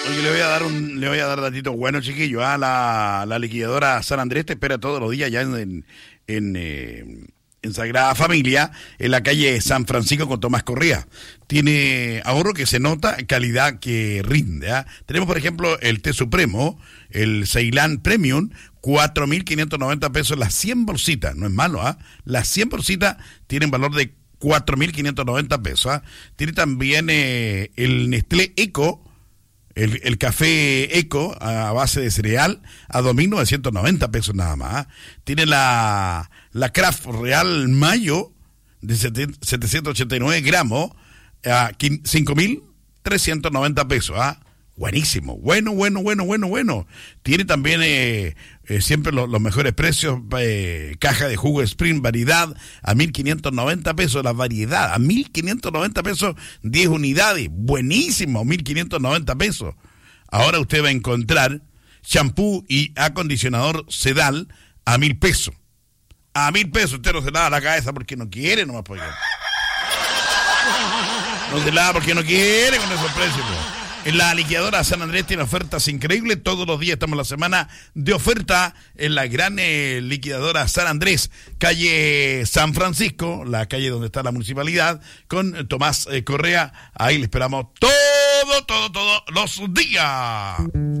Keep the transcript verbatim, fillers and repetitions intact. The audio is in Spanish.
Oye, le voy a dar un, le voy a dar datito bueno, chiquillo. Ah, la, la liquidadora San Andrés te espera todos los días ya en, en, en, eh, en Sagrada Familia, en la calle San Francisco con Tomás Correa. Tiene ahorro que se nota, calidad que rinde. ¿ah? Tenemos, por ejemplo, el té supremo, el Ceilán Premium, cuatro mil quinientos noventa pesos las cien bolsitas. No es malo, ¿ah? Las cien bolsitas tienen valor de cuatro mil quinientos noventa pesos. ¿ah? Tiene también eh, el Nestlé Eco, El, el café Eco a base de cereal a dos mil novecientos noventa pesos nada más. ¿eh? Tiene la, la Kraft Real Mayo de setecientos ochenta y nueve gramos a cinco mil trescientos noventa pesos. ¿eh? Buenísimo, bueno, bueno, bueno, bueno, bueno. Tiene también eh, eh, siempre lo, los mejores precios, eh, caja de jugo Spring variedad a mil quinientos noventa pesos, la variedad a mil quinientos noventa pesos, diez unidades, buenísimo, mil quinientos noventa pesos. Ahora usted va a encontrar champú y acondicionador Sedal a mil pesos. A mil pesos, usted no se lava la cabeza porque no quiere, nomás por allá. No se lava porque no quiere con esos precios, pues. En la liquidadora San Andrés tiene ofertas increíbles. Todos los días estamos en la semana de oferta en la gran eh, liquidadora San Andrés, calle San Francisco, la calle donde está la municipalidad, con Tomás eh, Correa. Ahí le esperamos todo, todo, todos los días.